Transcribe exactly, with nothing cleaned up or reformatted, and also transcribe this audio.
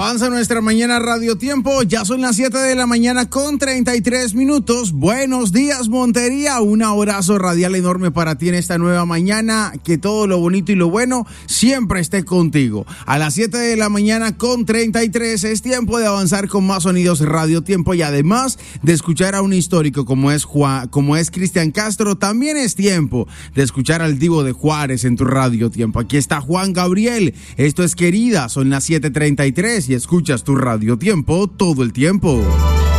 Avanza nuestra mañana Radio Tiempo, ya son las siete de la mañana con treinta y tres minutos. Buenos días, Montería, un abrazo radial enorme para ti en esta nueva mañana, que todo lo bonito y lo bueno siempre esté contigo. A las siete de la mañana con treinta y tres es tiempo de avanzar con más sonidos Radio Tiempo y además de escuchar a un histórico como es Juan, como es Cristian Castro, también es tiempo de escuchar al Divo de Juárez en tu Radio Tiempo. Aquí está Juan Gabriel, esto es Querida, son las siete treinta y tres y escuchas tu Radio Tiempo todo el tiempo.